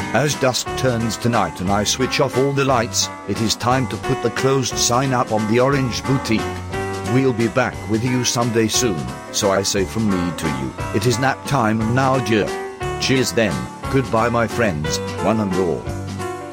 As dusk turns tonight and I switch off all the lights, it is time to put the closed sign up on the Orange Boutique. We'll be back with you someday soon, so I say from me to you, it is nap time now, dear. Cheers then, goodbye my friends, one and all.